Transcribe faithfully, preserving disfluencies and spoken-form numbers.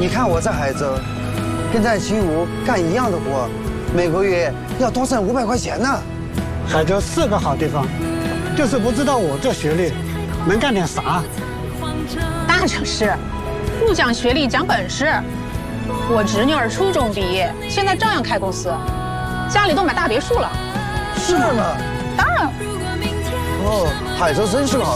你看我在海州，跟在秦武干一样的活，每个月要多挣五百块钱呢。 海州是个好地方，就是不知道我这学历能干点啥。 大城市不讲学历，讲本事。我侄女儿初中毕业，现在照样开公司，家里都买大别墅了。 是吗？ 当然。 哦，海州真是个好。